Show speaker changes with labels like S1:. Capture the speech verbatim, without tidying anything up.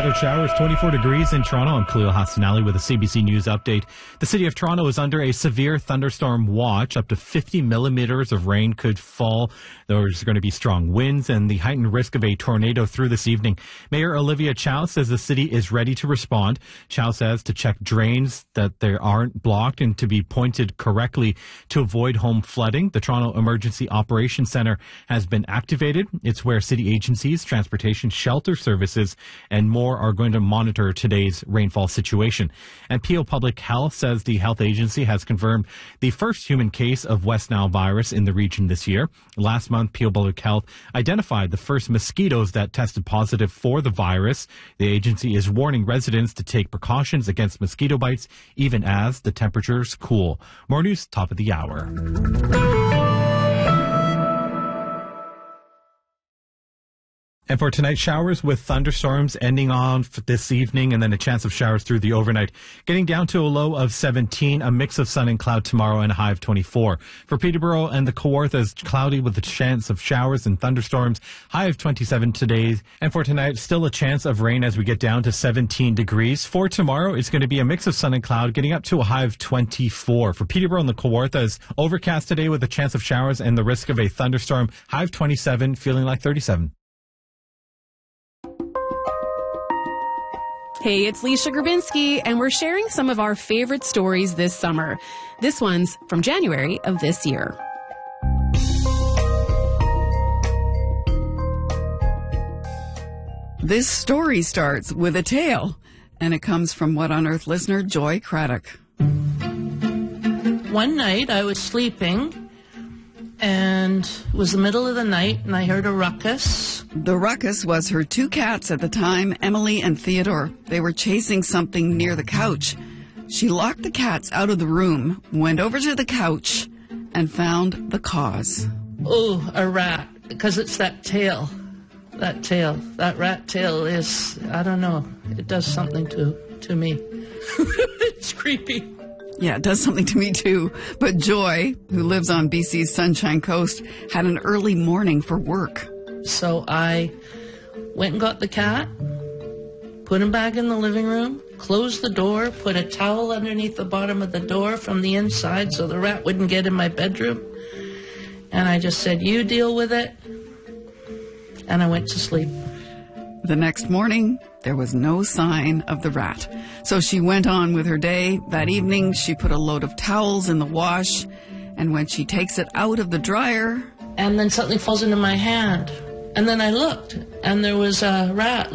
S1: Scattered showers, twenty-four degrees in Toronto. I'm Khalil Hassanali with a C B C News update. The city of Toronto is under a severe thunderstorm watch. Up to fifty millimeters of rain could fall. There's going to be strong winds and the heightened risk of a tornado through this evening. Mayor Olivia Chow says the city is ready to respond. Chow says to check drains that they aren't blocked and to be pointed correctly to avoid home flooding. The Toronto Emergency Operations Centre has been activated. It's where city agencies, transportation, shelter services, and more are going to monitor today's rainfall situation. And Peel Public Health says the health agency has confirmed the first human case of West Nile virus in the region this year. Last month, Peel Public Health identified the first mosquitoes that tested positive for the virus. The agency is warning residents to take precautions against mosquito bites even as the temperatures cool. More news, top of the hour. And for tonight, showers with thunderstorms ending on this evening and then a chance of showers through the overnight. Getting down to a low of seventeen, a mix of sun and cloud tomorrow and a high of twenty-four. For Peterborough and the Kawarthas, cloudy with a chance of showers and thunderstorms, high of twenty-seven today. And for tonight, still a chance of rain as we get down to seventeen degrees. For tomorrow, it's going to be a mix of sun and cloud, getting up to a high of twenty-four. For Peterborough and the Kawarthas, overcast today with a chance of showers and the risk of a thunderstorm, high of twenty-seven, feeling like thirty-seven.
S2: Hey, it's Leisha Grabinski, and we're sharing some of our favorite stories this summer. This one's from January of this year.
S3: This story starts with a tale, and it comes from What on Earth listener Joy Craddock.
S4: One night I was sleeping, and it was the middle of the night, and I heard a ruckus.
S3: The ruckus was her two cats at the time, Emily and Theodore. They were chasing something near the couch. She locked the cats out of the room, went over to the couch, and found the cause.
S4: Oh, a rat, because it's that tail. That tail. That rat tail is, I don't know, it does something to, to me. It's creepy.
S3: Yeah, it does something to me too. But Joy, who lives on B C's Sunshine Coast, had an early morning for work.
S4: So I went and got the cat, put him back in the living room, closed the door, put a towel underneath the bottom of the door from the inside so the rat wouldn't get in my bedroom. And I just said, you deal with it. And I went to sleep.
S3: The next morning, there was no sign of the rat. So she went on with her day. That evening, she put a load of towels in the wash. And when she takes it out of the dryer...
S4: And then something falls into my hand. And then I looked, and there was a rat